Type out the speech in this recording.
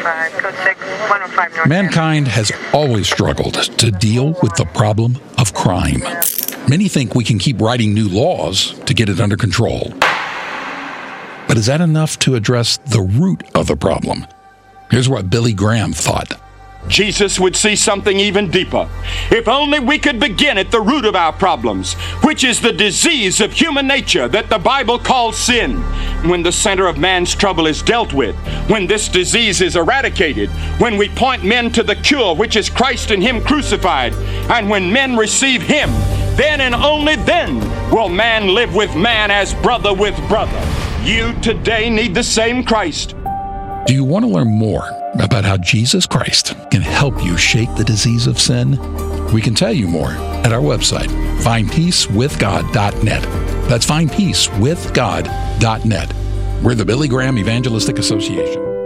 5, code 6, 105 North. Mankind has always struggled to deal with the problem of crime. Many think we can keep writing new laws to get it under control. But is that enough to address the root of the problem? Here's what Billy Graham thought. Jesus would see something even deeper. If only we could begin at the root of our problems, which is the disease of human nature that the Bible calls sin. When the center of man's trouble is dealt with, when this disease is eradicated, when we point men to the cure, which is Christ and Him crucified, and when men receive Him, then and only then will man live with man as brother with brother. You today need the same Christ. Do you want to learn more about how Jesus Christ can help you shake the disease of sin? We can tell you more at our website, findpeacewithgod.net. That's findpeacewithgod.net. We're the Billy Graham Evangelistic Association.